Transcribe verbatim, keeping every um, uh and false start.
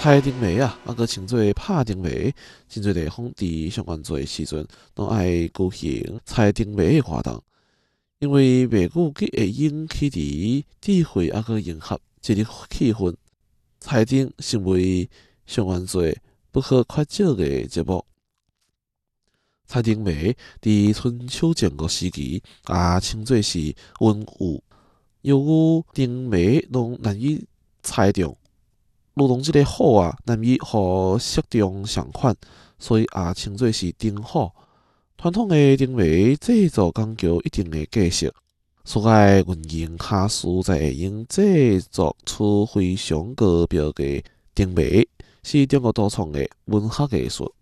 菜丁梅啊，啊个称做拍丁梅，真侪地方伫上元节时阵，拢爱举行菜丁梅的活动，因为梅雨季会引起伫智慧啊个迎合节日气氛。菜丁成为上元节不可缺少的节目。菜丁梅伫春秋战国时期也称作是文物，由于丁梅拢难以猜中。如同即个虎啊，难以互色中相款，所以也称作是丁虎。传统的丁梅制作讲究一定的计数，所爱运用卡数才会用制作出非常高标的丁梅，是中国独创的文学艺术。